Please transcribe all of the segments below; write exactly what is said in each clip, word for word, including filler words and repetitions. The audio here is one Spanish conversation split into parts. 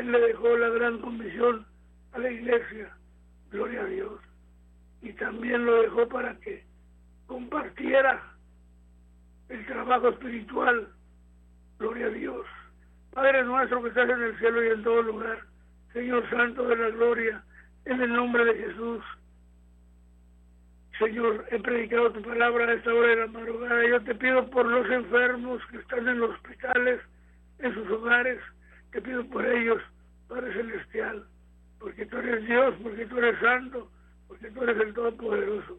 Él le dejó la gran comisión a la iglesia, gloria a Dios. Y también lo dejó para que compartiera el trabajo espiritual, gloria a Dios. Padre nuestro que estás en el cielo y en todo lugar, Señor Santo de la gloria, en el nombre de Jesús. Señor, he predicado tu palabra a esta hora de la madrugada. Yo te pido por los enfermos que están en los hospitales, en sus hogares. Te pido por ellos, Padre Celestial, porque tú eres Dios, porque tú eres santo, porque tú eres el Todopoderoso.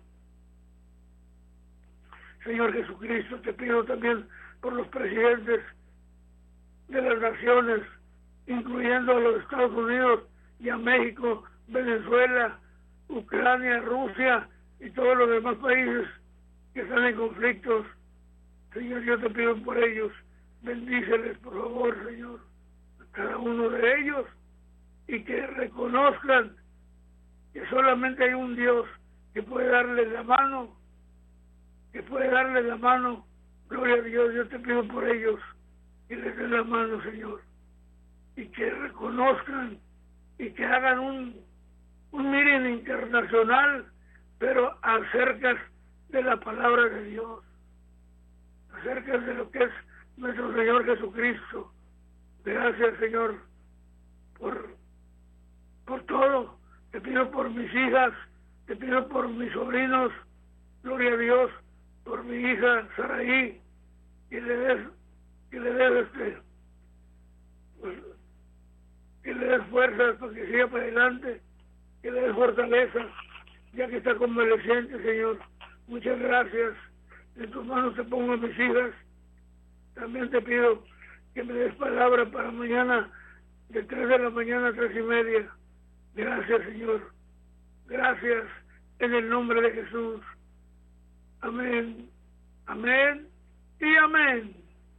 Señor Jesucristo, te pido también por los presidentes de las naciones, incluyendo a los Estados Unidos y a México, Venezuela, Ucrania, Rusia y todos los demás países que están en conflictos. Señor, yo te pido por ellos, bendíceles por favor, Señor, a cada uno de ellos, y que reconozcan que solamente hay un Dios que puede darles la mano, que puede darles la mano. Gloria a Dios, yo te pido por ellos, que les den la mano, Señor, y que reconozcan y que hagan un, un meeting internacional, pero acerca de la palabra de Dios, acerca de lo que es nuestro Señor Jesucristo. Gracias, Señor, por, por todo. Te pido por mis hijas, te pido por mis sobrinos, gloria a Dios, por mi hija Saraí, que le des, que le des este, pues, que le des fuerzas para que siga para adelante, que le des fortaleza, ya que está convaleciente, Señor. Muchas gracias. En tus manos te pongo a mis hijas. También te pido que me des palabra para mañana, de tres de la mañana a tres y media. Gracias, Señor. Gracias, en el nombre de Jesús. Amén, amén y amén.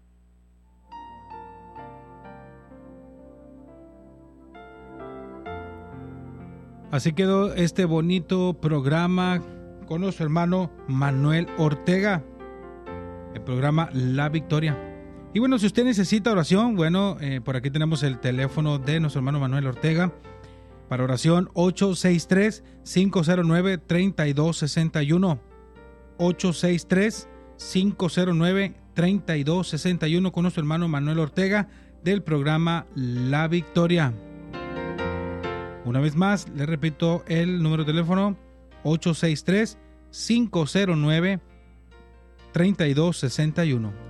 Así quedó este bonito programa con nuestro hermano Manuel Ortega, el programa La Victoria. Y bueno, si usted necesita oración, bueno, eh, por aquí tenemos el teléfono de nuestro hermano Manuel Ortega para oración: ocho seis tres, cinco cero nueve, tres dos seis uno, ocho seis tres, cinco cero nueve, tres dos seis uno, con nuestro hermano Manuel Ortega del programa La Victoria. Una vez más, le repito el número de teléfono: ocho seis tres, cinco cero nueve, tres dos seis uno.